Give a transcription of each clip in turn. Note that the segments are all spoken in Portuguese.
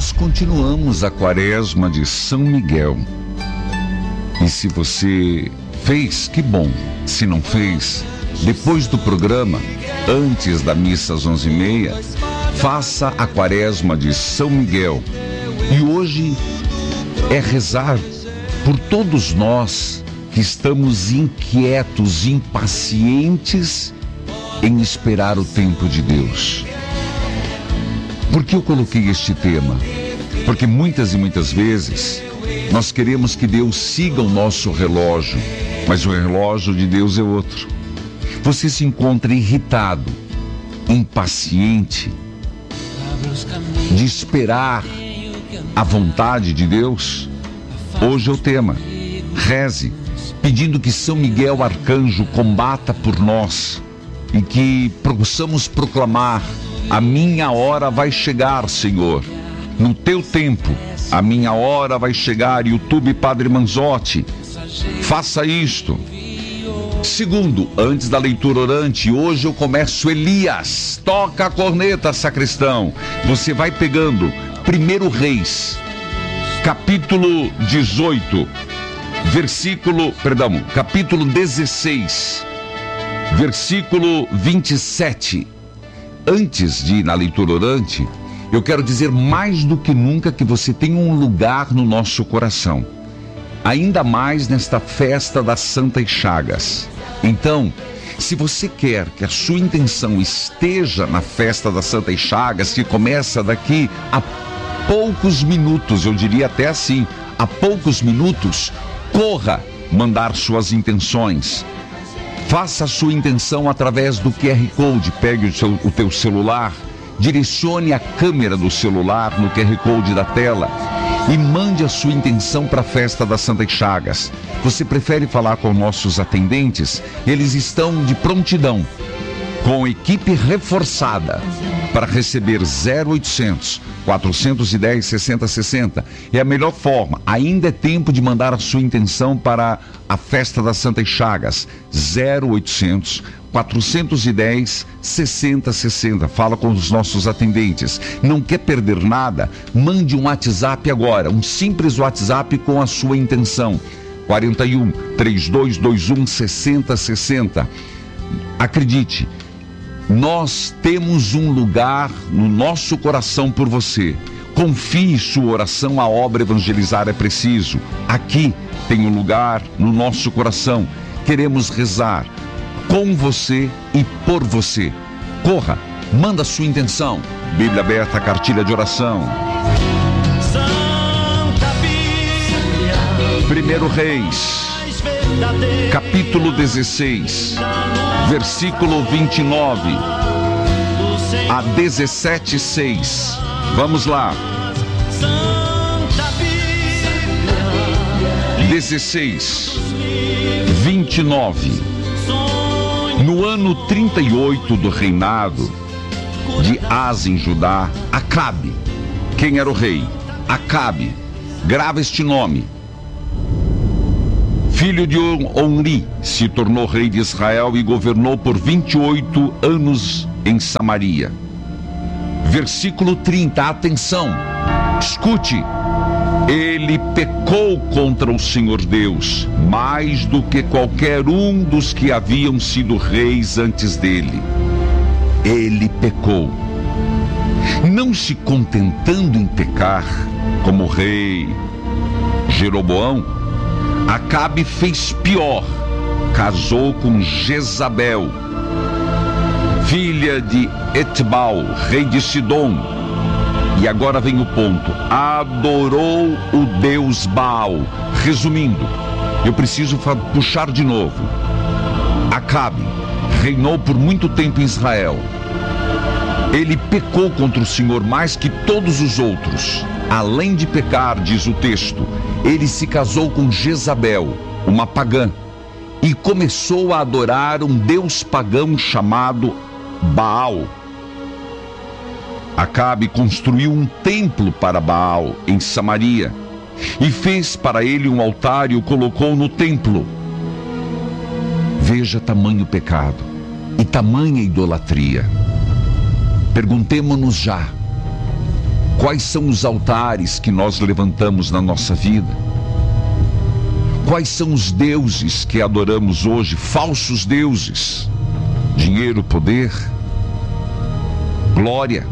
nós continuamos a quaresma de São Miguel. E se você fez, que bom. Se não fez, depois do programa, antes da missa às 11h30, faça a quaresma de São Miguel. E hoje é rezar por todos nós que estamos inquietos, impacientes em esperar o tempo de Deus. Por que eu coloquei este tema? Porque muitas e muitas vezes nós queremos que Deus siga o nosso relógio, mas o relógio de Deus é outro. Você se encontra irritado, impaciente de esperar a vontade de Deus? Hoje é o tema. Reze, pedindo que São Miguel Arcanjo combata por nós e que possamos proclamar: a minha hora vai chegar, Senhor. No teu tempo, a minha hora vai chegar. YouTube Padre Manzotti, faça isto. Segundo, antes da leitura orante, hoje eu começo Elias. Toca a corneta, sacristão. Você vai pegando 1 Reis, capítulo 18, capítulo 16, versículo 27. Antes de ir na leitura orante, eu quero dizer mais do que nunca que você tem um lugar no nosso coração. Ainda mais nesta festa das Santas Chagas. Então, se você quer que a sua intenção esteja na festa das Santas Chagas, que começa daqui a poucos minutos, eu diria até assim, a poucos minutos, corra mandar suas intenções. Faça a sua intenção através do QR Code. Pegue o teu celular, direcione a câmera do celular no QR Code da tela e mande a sua intenção para a festa das Santas Chagas. Você prefere falar com nossos atendentes? Eles estão de prontidão, com equipe reforçada, para receber 0800 410 6060. É a melhor forma. Ainda é tempo de mandar a sua intenção para a festa das Santas Chagas. 0800 410 6060. Fala com os nossos atendentes. Não quer perder nada? Mande um WhatsApp agora, um simples WhatsApp com a sua intenção. 41 3221 6060. Acredite, nós temos um lugar no nosso coração por você. Confie sua oração, a obra evangelizar é preciso. Aqui tem um lugar no nosso coração. Queremos rezar com você e por você. Corra, manda sua intenção. Bíblia aberta, cartilha de oração. 1 Reis, capítulo 16, versículo 29 a 17:6. Vamos lá. 16, 29. No ano 38 do reinado de Asa em Judá, Acabe. Quem era o rei? Acabe. Grava este nome. Filho de Onri, se tornou rei de Israel e governou por 28 anos em Samaria. Versículo 30, atenção, escute. Ele pecou contra o Senhor Deus, mais do que qualquer um dos que haviam sido reis antes dele. Ele pecou. Não se contentando em pecar, como o rei Jeroboão, Acabe fez pior. Casou com Jezabel, filha de Etbal, rei de Sidom. E agora vem o ponto. Adorou o deus Baal. Resumindo, eu preciso puxar de novo. Acabe reinou por muito tempo em Israel. Ele pecou contra o Senhor mais que todos os outros. Além de pecar, diz o texto, ele se casou com Jezabel, uma pagã, e começou a adorar um deus pagão chamado Baal. Acabe construiu um templo para Baal em Samaria e fez para ele um altar e o colocou no templo. Veja tamanho pecado e tamanha idolatria. Perguntemo-nos já, Quais são os altares que nós levantamos na nossa vida? Quais são os deuses que adoramos hoje? Falsos deuses. Dinheiro, poder, glória.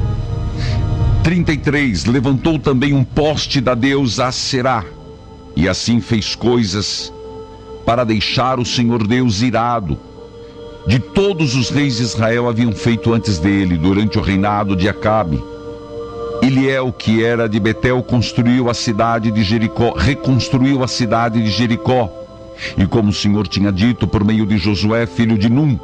33. Levantou também um poste da deusa Aserá, e assim fez coisas para deixar o Senhor Deus irado. De todos os reis de Israel haviam feito antes dele, durante o reinado de Acabe. Eliel, que era de Betel, construiu a cidade de Jericó, reconstruiu a cidade de Jericó, e como o Senhor tinha dito por meio de Josué, filho de Num,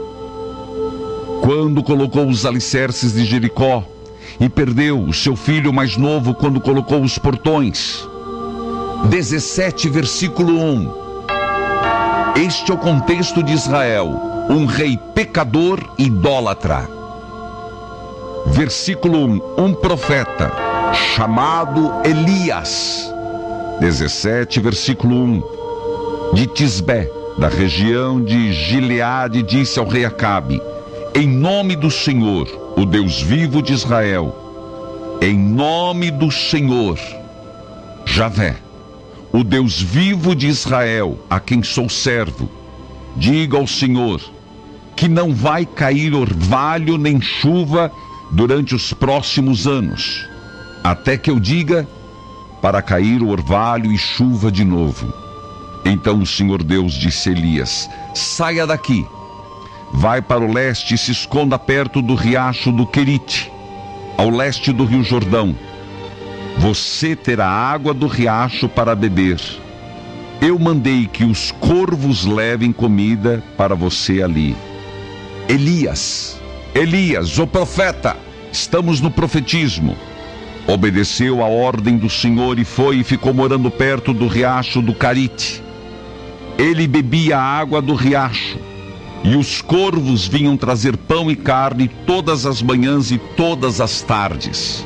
quando colocou os alicerces de Jericó, e perdeu o seu filho mais novo quando colocou os portões. 17, versículo 1. Este é o contexto de Israel, um rei pecador idólatra. Versículo 1. Um profeta chamado Elias. 17, versículo 1. De Tisbé, da região de Gileade, disse ao rei Acabe: em nome do Senhor, o Deus vivo de Israel, em nome do Senhor, Javé, o Deus vivo de Israel, a quem sou servo, diga ao Senhor que não vai cair orvalho nem chuva durante os próximos anos, até que eu diga para cair o orvalho e chuva de novo. Então o Senhor Deus disse a Elias: saia daqui, vai para o leste e se esconda perto do riacho do Querite, ao leste do rio Jordão. Você terá água do riacho para beber. Eu mandei que os corvos levem comida para você ali. Elias, o profeta, estamos no profetismo, obedeceu a ordem do Senhor e foi e ficou morando perto do riacho do Querite. Ele bebia a água do riacho, e os corvos vinham trazer pão e carne todas as manhãs e todas as tardes.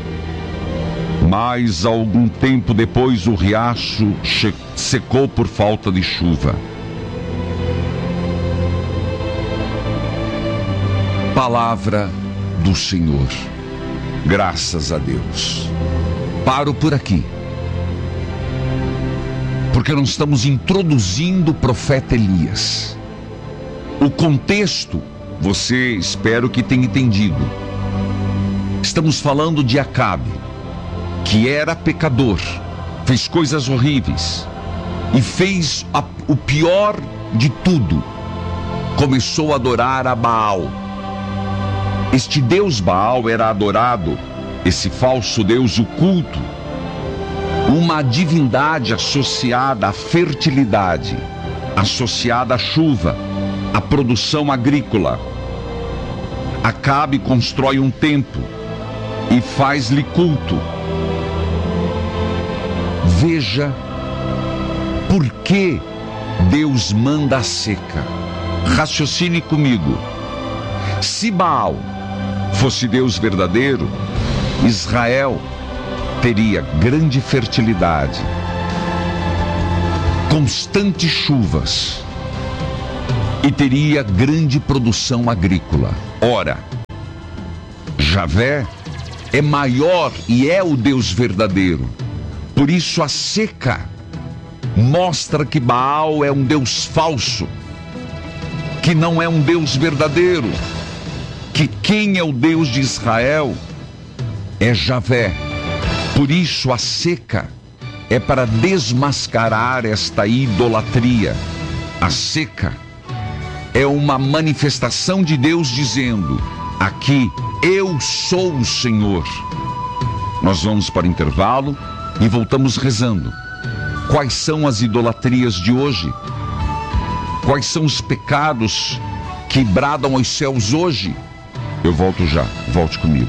Mas algum tempo depois o riacho secou por falta de chuva. Palavra do Senhor. Graças a Deus. Paro por aqui, porque nós estamos introduzindo o profeta Elias. O contexto, você espero que tenha entendido. Estamos falando de Acabe, que era pecador, fez coisas horríveis e fez o pior de tudo: começou a adorar a Baal. Este Deus Baal era adorado, esse falso Deus, o culto, uma divindade associada à fertilidade, associada à chuva, à produção agrícola. Acabe constrói um templo e faz-lhe culto. Veja por que Deus manda a seca. Raciocine comigo. Se Baal fosse Deus verdadeiro, Israel teria grande fertilidade, constantes chuvas e teria grande produção agrícola. Ora, Javé é maior e é o Deus verdadeiro. Por isso a seca mostra que Baal é um Deus falso, que não é um Deus verdadeiro, que quem é o Deus de Israel é Javé. Por isso a seca é para desmascarar esta idolatria. A seca é uma manifestação de Deus dizendo: aqui eu sou o Senhor. Nós vamos para o intervalo e voltamos rezando. Quais são as idolatrias de hoje? Quais são os pecados que bradam aos céus hoje? Eu volto já, volte comigo.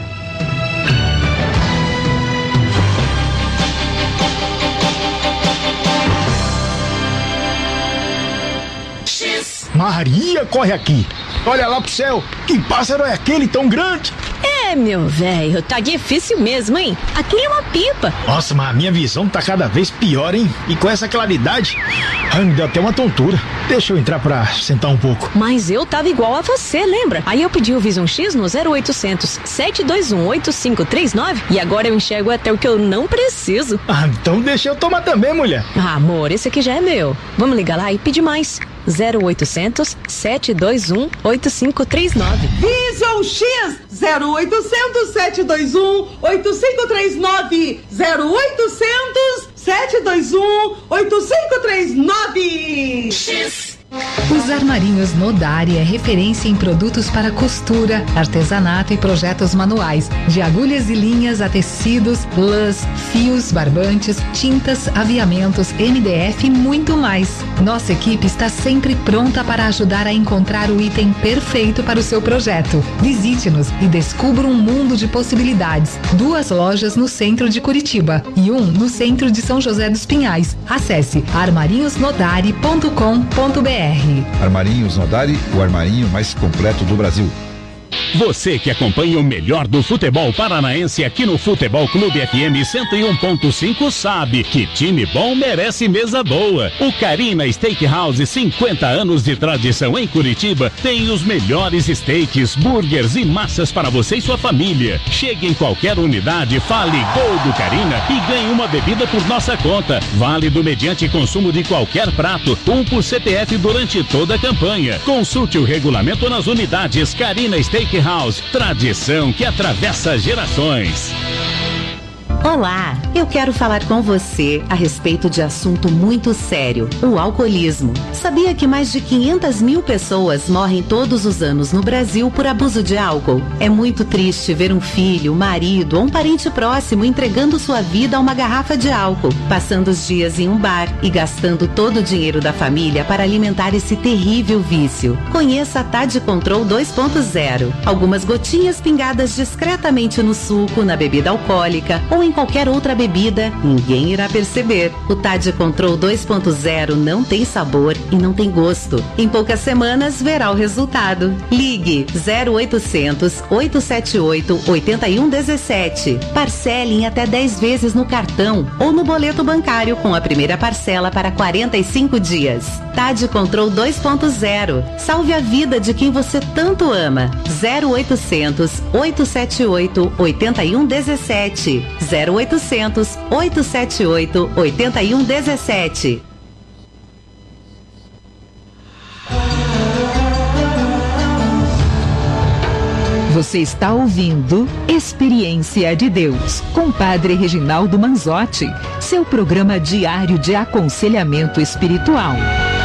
Maria, corre aqui. Olha lá pro céu. Que pássaro é aquele tão grande? Meu velho, tá difícil mesmo, hein? Aquilo é uma pipa. Nossa, mas a minha visão tá cada vez pior, hein? E com essa claridade, me deu até uma tontura. Deixa eu entrar pra sentar um pouco. Mas eu tava igual a você, lembra? Aí eu pedi o Vision X no 0800 721 8539 e agora eu enxergo até o que eu não preciso. Então deixa eu tomar também, mulher. Amor, esse aqui já é meu. Vamos ligar lá e pedir mais. 0800 721 8539. Vision X 0800 721 8539. 0800 721 8539. X. Os Armarinhos Nodari é referência em produtos para costura, artesanato e projetos manuais, de agulhas e linhas a tecidos, lãs, fios, barbantes, tintas, aviamentos, MDF e muito mais. Nossa equipe está sempre pronta para ajudar a encontrar o item perfeito para o seu projeto. Visite-nos e descubra um mundo de possibilidades. 2 lojas no centro de Curitiba e 1 no centro de São José dos Pinhais. Acesse armarinhosnodari.com.br. Armarinhos Nodari, o armarinho mais completo do Brasil. Você que acompanha o melhor do futebol paranaense aqui no Futebol Clube FM 101.5 sabe que time bom merece mesa boa. O Carina Steakhouse, 50 anos de tradição em Curitiba, tem os melhores steaks, burgers e massas para você e sua família. Chegue em qualquer unidade, fale Gol do Carina e ganhe uma bebida por nossa conta. Válido mediante consumo de qualquer prato, 1 por CPF durante toda a campanha. Consulte o regulamento nas unidades Carina Steakhouse. Tradição que atravessa gerações. Olá, eu quero falar com você a respeito de assunto muito sério, o alcoolismo. Sabia que mais de 500 mil pessoas morrem todos os anos no Brasil por abuso de álcool? É muito triste ver um filho, marido ou um parente próximo entregando sua vida a uma garrafa de álcool, passando os dias em um bar e gastando todo o dinheiro da família para alimentar esse terrível vício. Conheça a TAD Control 2.0. Algumas gotinhas pingadas discretamente no suco, na bebida alcoólica ou em qualquer outra bebida, ninguém irá perceber. O TAD Control 2.0 não tem sabor e não tem gosto. Em poucas semanas verá o resultado. Ligue 0800 878 8117. Parcele em até 10 vezes no cartão ou no boleto bancário com a primeira parcela para 45 dias. TAD Control 2.0. Salve a vida de quem você tanto ama. 0800 878 8117. 0800 878 8117. Você está ouvindo Experiência de Deus, com Padre Reginaldo Manzotti, seu programa diário de aconselhamento espiritual.